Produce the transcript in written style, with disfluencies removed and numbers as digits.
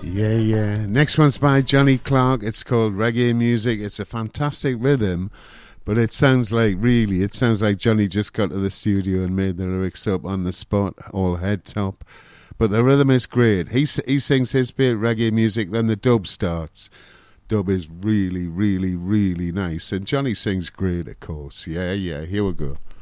Yeah, yeah. Next one's by Johnny Clark. It's called Reggae Music. It's a fantastic rhythm, but it sounds like Johnny just got to the studio and made the lyrics up on the spot, all head top. But the rhythm is great. He sings his bit, reggae music, then the dub starts. Dub is really, really, really nice. And Johnny sings great, of course. Yeah, yeah. Here we go.